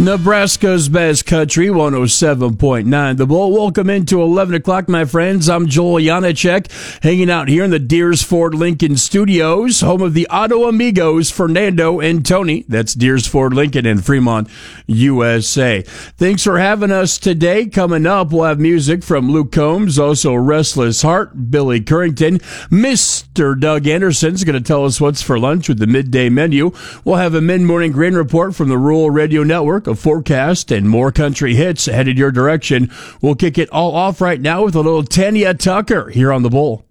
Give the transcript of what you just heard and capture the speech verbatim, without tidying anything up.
Nebraska's best country, one oh seven point nine The Bull. Welcome into eleven o'clock, my friends. I'm Joel Janacek, hanging out here in the Deers Ford Lincoln Studios, home of the Auto Amigos, Fernando and Tony. That's Deers Ford Lincoln in Fremont, U S A. Thanks for having us today. Coming up, we'll have music from Luke Combs, also Restless Heart, Billy Currington. Mister Doug Anderson's going to tell us what's for lunch with the midday menu. We'll have a mid-morning grain report from the Rural Radio Network, a forecast, and more country hits headed your direction. We'll kick it all off right now with a little Tanya Tucker here on The Bull.